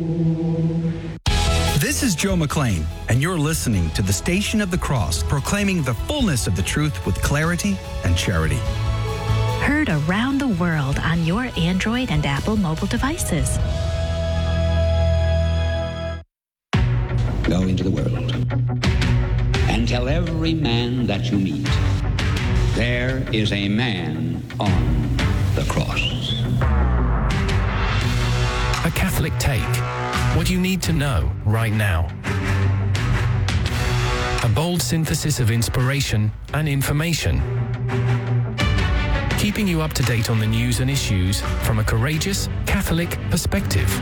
This is Joe McLean, and you're listening to the Station of the Cross, proclaiming the fullness of the truth with clarity and charity. Heard around the world on your Android and Apple mobile devices. Go into the world and tell every man that you meet, there is a man on the cross. A Catholic Take. What you need to know right now. A bold synthesis of inspiration and information. Keeping you up to date on the news and issues from a courageous Catholic perspective.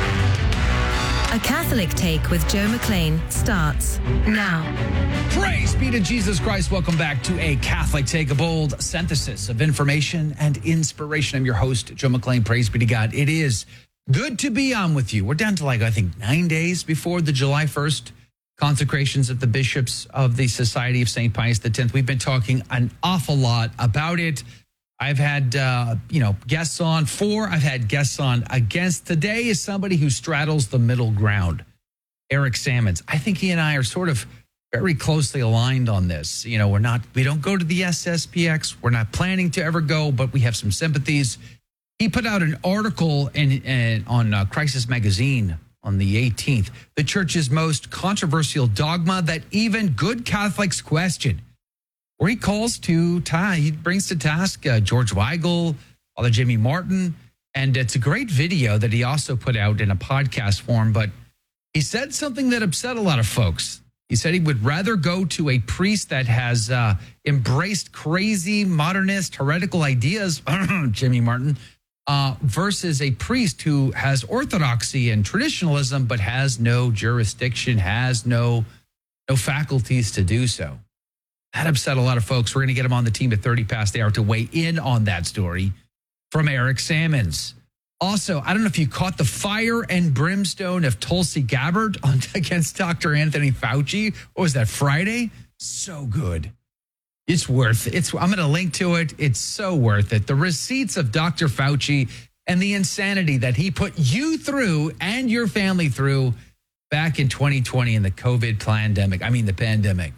A Catholic Take with Joe McLean starts now. Praise be to Jesus Christ. Welcome back to A Catholic Take, a bold synthesis of information and inspiration. I'm your host, Joe McLean. Praise be to God. It is good to be on with you. We're down to 9 days before the July 1st consecrations of the bishops of the Society of St. Pius X. We've been talking an awful lot about it. I've had, guests on for. I've had guests on against. Today is somebody who straddles the middle ground, Eric Sammons. I think he and I are sort of very closely aligned on this. We don't go to the SSPX. We're not planning to ever go, but we have some sympathies. He put out an article on Crisis Magazine on the 18th, the church's most controversial dogma that even good Catholics question, where he brings to task George Weigel, Father Jimmy Martin, and it's a great video that he also put out in a podcast form, but he said something that upset a lot of folks. He said he would rather go to a priest that has embraced crazy, modernist, heretical ideas, Jimmy Martin, versus a priest who has orthodoxy and traditionalism, but has no jurisdiction, has no faculties to do so. That upset a lot of folks. We're going to get him on the team at 30 past the hour to weigh in on that story from Eric Sammons. Also, I don't know if you caught the fire and brimstone of Tulsi Gabbard against Dr. Anthony Fauci. What was that, Friday? So good. It's worth it. I'm going to link to it. It's so worth it. The receipts of Dr. Fauci and the insanity that he put you through and your family through back in 2020 in the COVID pandemic.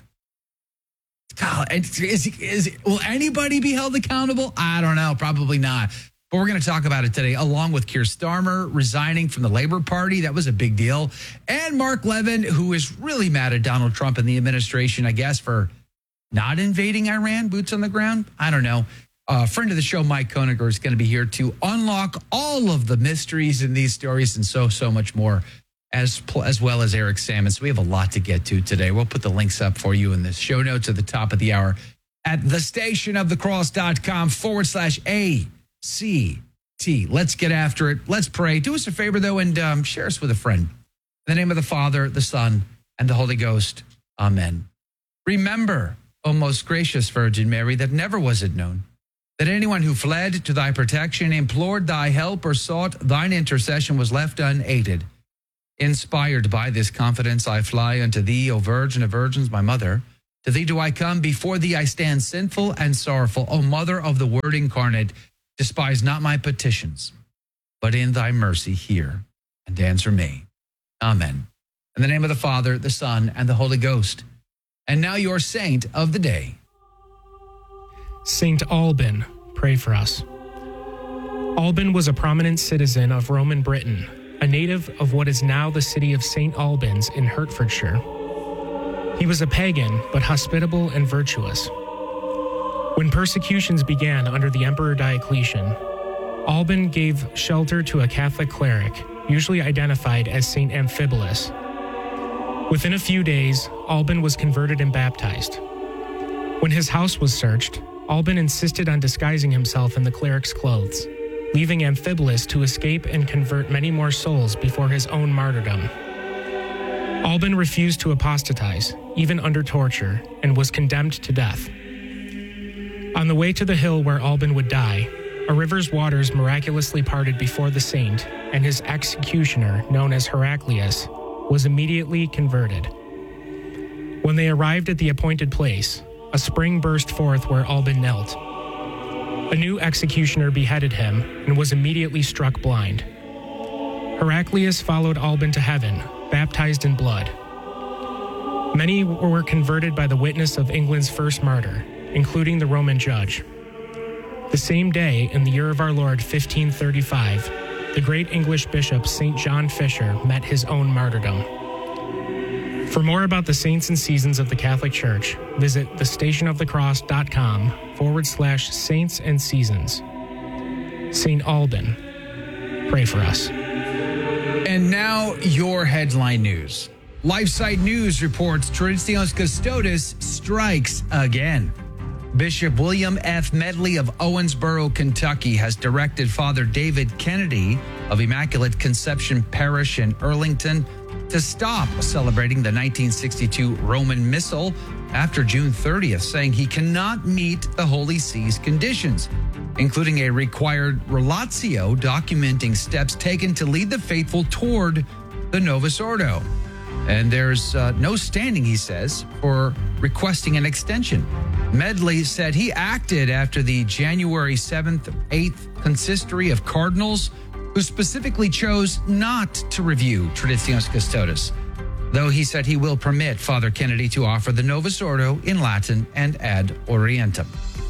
God, will anybody be held accountable? I don't know. Probably not. But we're going to talk about it today, along with Keir Starmer resigning from the Labour Party. That was a big deal. And Mark Levin, who is really mad at Donald Trump and the administration, I guess, for not invading Iran, boots on the ground. I don't know. A friend of the show, Mike Koniger, is going to be here to unlock all of the mysteries in these stories and so much more, as well as Eric Sammons. So we have a lot to get to today. We'll put the links up for you in the show notes at the top of the hour at thestationofthecross.com/ACT. Let's get after it. Let's pray. Do us a favor, though, and share us with a friend. In the name of the Father, the Son, and the Holy Ghost. Amen. Remember, O most gracious Virgin Mary, that never was it known that anyone who fled to thy protection, implored thy help, or sought thine intercession was left unaided. Inspired by this confidence, I fly unto thee, O Virgin of Virgins, my mother. To thee do I come, before thee I stand sinful and sorrowful. O Mother of the Word incarnate, despise not my petitions, but in thy mercy hear and answer me. Amen. In the name of the Father, the Son, and the Holy Ghost. And now your saint of the day. Saint Alban, pray for us. Alban was a prominent citizen of Roman Britain, a native of what is now the city of St. Albans in Hertfordshire. He was a pagan, but hospitable and virtuous. When persecutions began under the Emperor Diocletian, Alban gave shelter to a Catholic cleric, usually identified as St. Amphibolus. Within a few days, Alban was converted and baptized. When his house was searched, Alban insisted on disguising himself in the cleric's clothes, leaving Amphibolus to escape and convert many more souls before his own martyrdom. Alban refused to apostatize, even under torture, and was condemned to death. On the way to the hill where Alban would die, a river's waters miraculously parted before the saint, and his executioner, known as Heraclius, was immediately converted. When they arrived at the appointed place, a spring burst forth where Alban knelt. A new executioner beheaded him and was immediately struck blind. Heraclius followed Alban to heaven, baptized in blood. Many were converted by the witness of England's first martyr, including the Roman judge. The same day, in the year of our Lord 1535, the great English bishop St. John Fisher met his own martyrdom. For more about the saints and seasons of the Catholic Church, visit thestationofthecross.com/saints and seasons. St. Alban, pray for us. And now your headline news. LifeSite News reports Traditionis Custodes strikes again. Bishop William F. Medley of Owensboro, Kentucky, has directed Father David Kennedy of Immaculate Conception Parish in Earlington to stop celebrating the 1962 Roman Missal after June 30th, saying he cannot meet the Holy See's conditions, including a required relatio documenting steps taken to lead the faithful toward the Novus Ordo. And there's no standing, he says, for requesting an extension. Medley said he acted after the January 7th, 8th consistory of cardinals who specifically chose not to review Traditionis Custodes, though he said he will permit Father Kennedy to offer the Novus Ordo in Latin and ad orientem.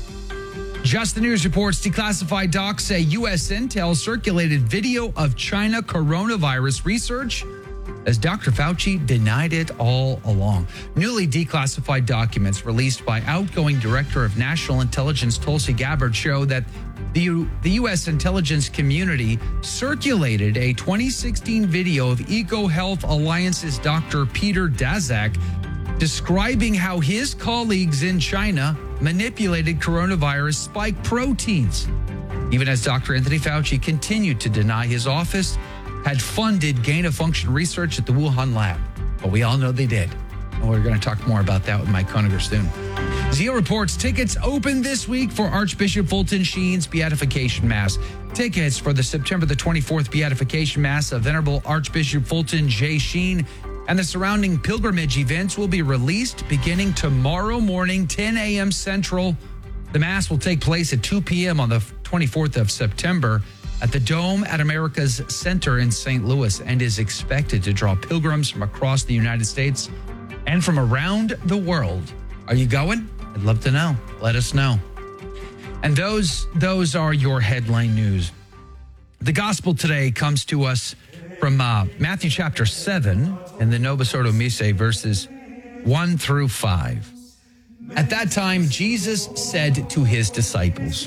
Just the News reports declassified docs say U.S. Intel circulated video of China coronavirus research as Dr. Fauci denied it all along. Newly declassified documents released by outgoing Director of National Intelligence Tulsi Gabbard show that the U.S. intelligence community circulated a 2016 video of EcoHealth Alliance's Dr. Peter Daszak describing how his colleagues in China manipulated coronavirus spike proteins, even as Dr. Anthony Fauci continued to deny his office had funded gain-of-function research at the Wuhan lab. But we all know they did. And we're going to talk more about that with Mike Koniger soon. Zeal reports tickets open this week for Archbishop Fulton Sheen's Beatification Mass. Tickets for the September the 24th Beatification Mass of Venerable Archbishop Fulton J. Sheen and the surrounding pilgrimage events will be released beginning tomorrow morning, 10 a.m. Central. The Mass will take place at 2 p.m. on the 24th of September at the Dome at America's Center in St. Louis and is expected to draw pilgrims from across the United States and from around the world. Are you going? I'd love to know. Let us know. And those are your headline news. The gospel today comes to us from Matthew chapter 7 in the Novus Ordo Missae, verses 1 through 5. At that time, Jesus said to his disciples,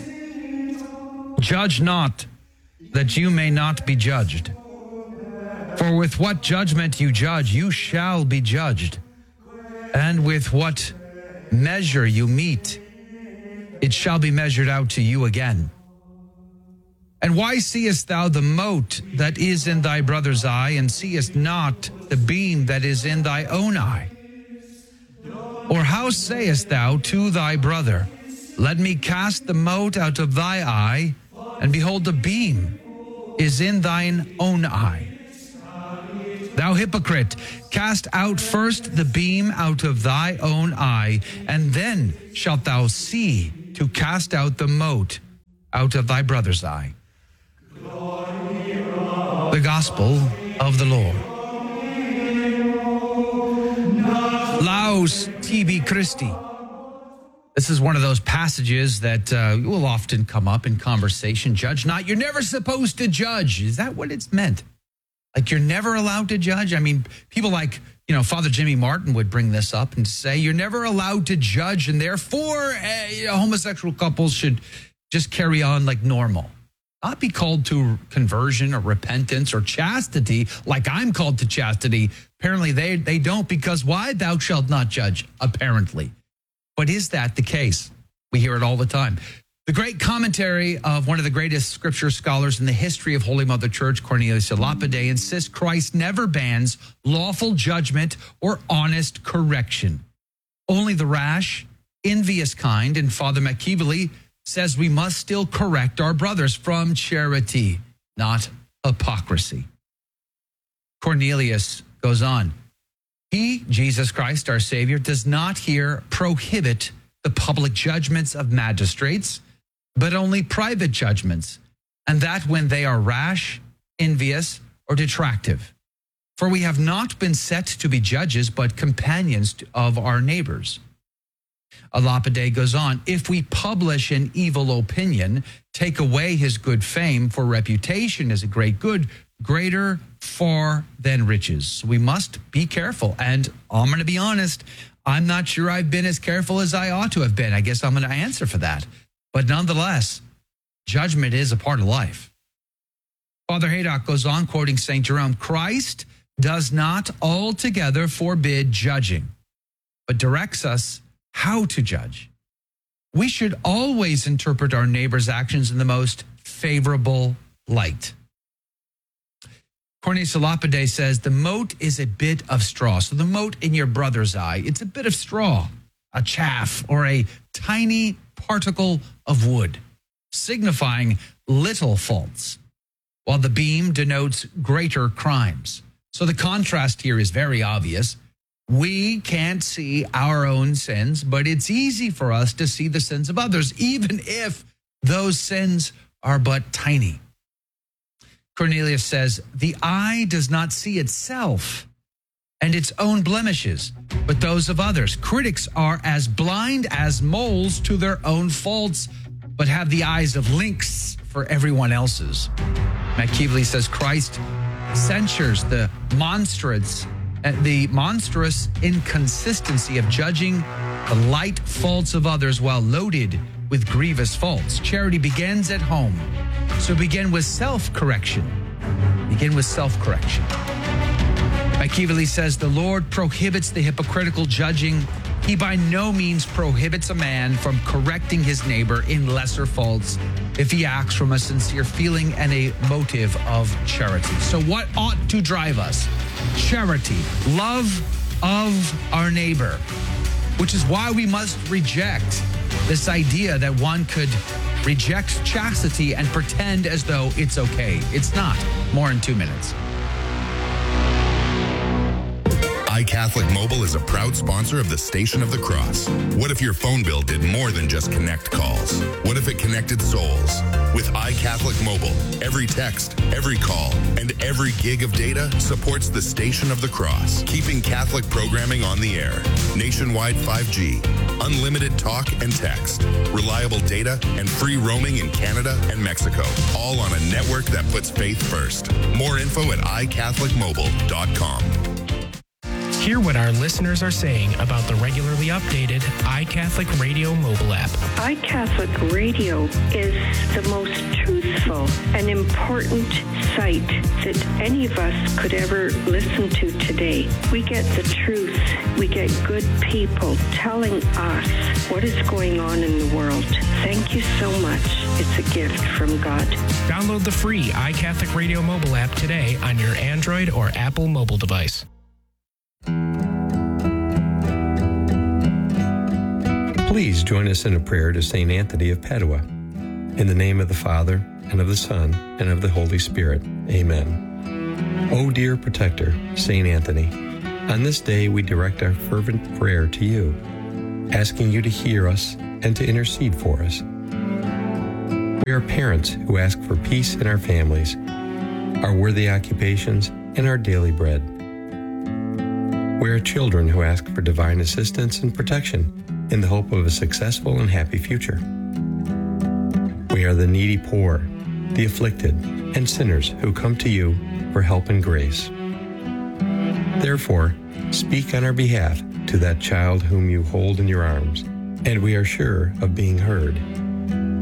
"Judge not, that you may not be judged. For with what judgment you judge, you shall be judged. And with what measure you mete, it shall be measured out to you again. And why seest thou the mote that is in thy brother's eye, and seest not the beam that is in thy own eye? Or how sayest thou to thy brother, let me cast the mote out of thy eye, and behold, the beam is in thine own eye? Thou hypocrite, cast out first the beam out of thy own eye, and then shalt thou see to cast out the mote out of thy brother's eye." The Gospel of the Lord. Laus tibi Christi. This is one of those passages that will often come up in conversation. Judge not. You're never supposed to judge. Is that what it's meant? Like you're never allowed to judge? I mean, people like, Father Jimmy Martin would bring this up and say you're never allowed to judge, and therefore homosexual couples should just carry on like normal. Not be called to conversion or repentance or chastity like I'm called to chastity. Apparently they don't, because why? Thou shalt not judge, apparently. But is that the case? We hear it all the time. The great commentary of one of the greatest scripture scholars in the history of Holy Mother Church, Cornelius a Lapide, insists Christ never bans lawful judgment or honest correction. Only the rash, envious kind, and Father Machiavelli says we must still correct our brothers from charity, not hypocrisy. Cornelius goes on. He, Jesus Christ, our Savior, does not here prohibit the public judgments of magistrates, but only private judgments, and that when they are rash, envious, or detractive. For we have not been set to be judges, but companions of our neighbors. Alapide goes on, if we publish an evil opinion, take away his good fame, for reputation is a great good, greater far than riches. So we must be careful. And I'm going to be honest, I'm not sure I've been as careful as I ought to have been. I guess I'm going to answer for that. But nonetheless, judgment is a part of life. Father Haydock goes on, quoting St. Jerome, Christ does not altogether forbid judging, but directs us how to judge. We should always interpret our neighbor's actions in the most favorable light. Cornelius Lapide says, the mote is a bit of straw. So the mote in your brother's eye, it's a bit of straw, a chaff, or a tiny particle of wood, signifying little faults, while the beam denotes greater crimes. So the contrast here is very obvious. We can't see our own sins, but it's easy for us to see the sins of others, even if those sins are but tiny. Cornelius says, the eye does not see itself and its own blemishes, but those of others. Critics are as blind as moles to their own faults, but have the eyes of lynx for everyone else's. Machiavelli says, Christ censures the monstrous inconsistency of judging the light faults of others while loaded with grievous faults. Charity begins at home. So begin with self-correction. Begin with self-correction. Machiavelli says, the Lord prohibits the hypocritical judging. He by no means prohibits a man from correcting his neighbor in lesser faults if he acts from a sincere feeling and a motive of charity. So what ought to drive us? Charity, love of our neighbor, which is why we must reject this idea that one could reject chastity and pretend as though it's okay. It's not. More in 2 minutes. iCatholic Mobile is a proud sponsor of the Station of the Cross. What if your phone bill did more than just connect calls? What if it connected souls? With iCatholic Mobile, every text, every call, and every gig of data supports the Station of the Cross, keeping Catholic programming on the air. Nationwide 5G, unlimited talk and text, reliable data, and free roaming in Canada and Mexico, all on a network that puts faith first. More info at iCatholicMobile.com. Hear what our listeners are saying about the regularly updated iCatholic Radio mobile app. iCatholic Radio is the most truthful and important site that any of us could ever listen to today. We get the truth. We get good people telling us what is going on in the world. Thank you so much. It's a gift from God. Download the free iCatholic Radio mobile app today on your Android or Apple mobile device. Please join us in a prayer to St. Anthony of Padua. In the name of the Father, and of the Son, and of the Holy Spirit. Amen. O dear protector, St. Anthony, on this day we direct our fervent prayer to you, asking you to hear us and to intercede for us. We are parents who ask for peace in our families, our worthy occupations, and our daily bread. We are children who ask for divine assistance and protection in the hope of a successful and happy future. We are the needy poor, the afflicted, and sinners who come to you for help and grace. Therefore, speak on our behalf to that child whom you hold in your arms, and we are sure of being heard.